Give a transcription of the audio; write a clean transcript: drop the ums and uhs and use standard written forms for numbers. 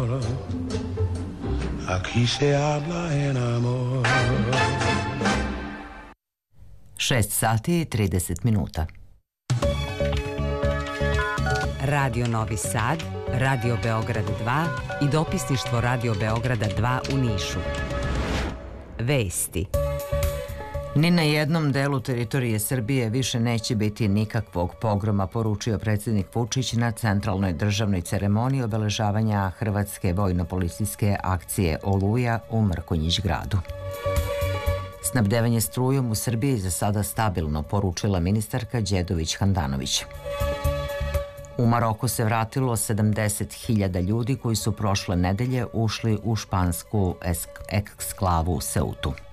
aquí se habla en amor. 6 sati i 30 minuta. Radio Novi Sad, Radio Beograd 2 i dopisništvo Radio Beograda 2 u Nišu. Vesti. Ni na jednom delu teritorije Srbije više neće biti nikakvog pogroma, poručio predsjednik Vučić na centralnoj državnoj ceremoniji obeležavanja Hrvatske vojno-policijske akcije Oluja u Mrkonjić gradu. Snabdevanje strujom u Srbiji za sada stabilno, poručila ministarka Đedović Handanović. U Maroku se vratilo 70.000 ljudi koji su prošle nedelje ušli u špansku eksklavu Seutu.